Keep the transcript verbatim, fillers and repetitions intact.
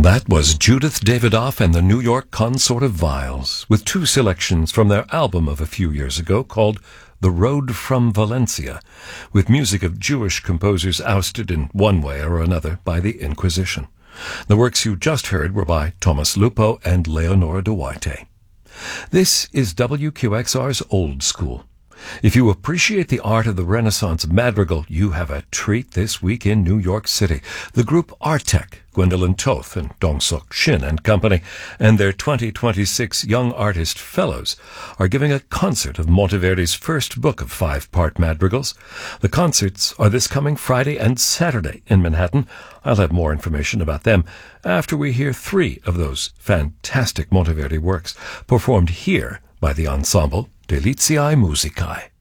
That was Judith Davidoff and the New York Consort of Viols, with two selections from their album of a few years ago called The Road from Valencia, with music of Jewish composers ousted in one way or another by the Inquisition. The works you just heard were by Thomas Lupo and Leonora Duarte. This is W Q X R's Old School. If you appreciate the art of the Renaissance madrigal, you have a treat this week in New York City. The group Artek, Gwendolyn Toth and Dong-Suk Shin and Company, and their twenty twenty-six Young Artist Fellows are giving a concert of Monteverdi's first book of five-part madrigals. The concerts are this coming Friday and Saturday in Manhattan. I'll have more information about them after we hear three of those fantastic Monteverdi works performed here by the ensemble Deliziae Musicae.